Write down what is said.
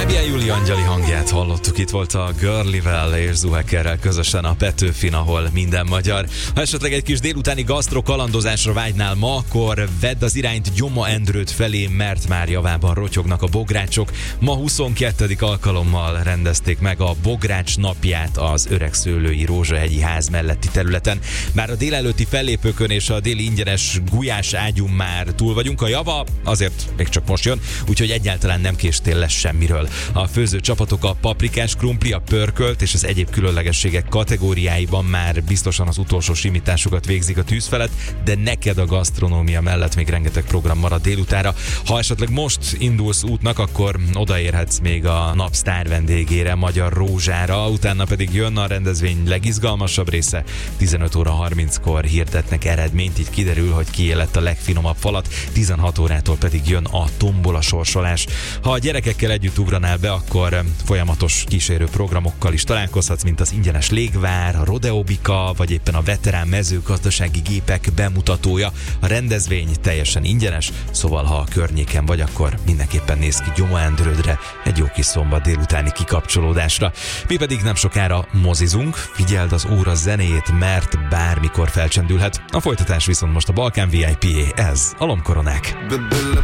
Fabián Júli Angyali hangját hallottuk, itt volt a Girlivel és Zuhackerrel közösen a Petőfin, ahol minden magyar. Ha esetleg egy kis délutáni gasztro kalandozásra vágynál ma, akkor vedd az irányt Gyoma Endrőd felé, mert már javában rotyognak a bográcsok. Ma 22. alkalommal rendezték meg a Bogrács napját az Öregszőlői Rózsahegyi ház melletti területen. Már a délelőtti fellépőkön és a déli ingyenes gulyás ágyún már túl vagyunk. A java azért még csak most jön, úgyhogy egyáltalán nem késtél lesz semmiről. A főző csapatok a paprikás krumpli, a pörkölt és az egyéb különlegességek kategóriáiban már biztosan az utolsó simításokat végzik a tűz felett, de neked a gasztronómia mellett még rengeteg program marad délutára. Ha esetleg most indulsz útnak, akkor odaérhetsz még a nap sztár vendégére, Magyar Rózsára, utána pedig jön a rendezvény legizgalmasabb része. 15 óra 30-kor hirdetnek eredményt, így kiderül, hogy kié lett a legfinomabb falat, 16 órától pedig jön a tombola sorsolás. Ha a gyerekekkel együtt ugranál be, akkor folyamatos kísérő programokkal is találkozhatsz, mint az ingyenes légvár, a rodeobika, vagy éppen a veterán mezőgazdasági gépek bemutatója. A rendezvény teljesen ingyenes, szóval ha a környéken vagy, akkor mindenképpen nézz ki Gyoma Endrődre egy jó kis szombat délutáni kikapcsolódásra. Mi pedig nem sokára mozizunk, figyeld az óra zenéjét, mert bármikor felcsendülhet. A folytatás viszont most a Balkán VIP-é, ez a Lombkoronák.